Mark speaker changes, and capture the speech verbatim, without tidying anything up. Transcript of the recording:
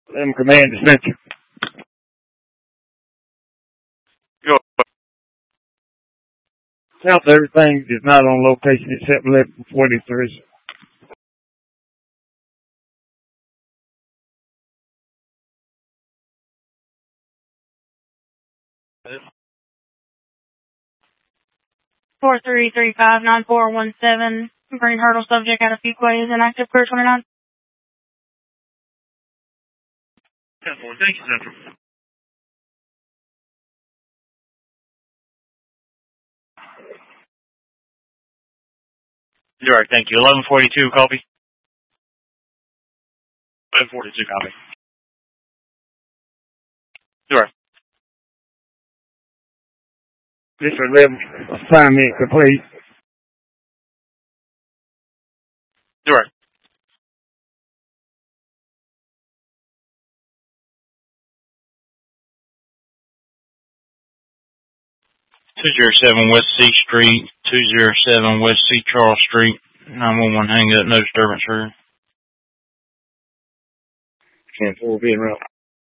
Speaker 1: Them command dispenser.
Speaker 2: Go.
Speaker 1: South everything is not on location except eleven forty-three.
Speaker 3: Four three three five nine four one seven. Green Hurdle subject at a Fuquay is inactive. Clear twenty-nine.
Speaker 2: ten four. Thank you, Central. Direct. Thank you. Eleven forty-two. Copy. Eleven forty-two. Copy. Direct.
Speaker 1: This eleven assignment complete.
Speaker 2: Direct. two zero seven West C Street, two zero seven West C Charles Street, nine one one hang up, no disturbance, sir.
Speaker 1: ten four being route.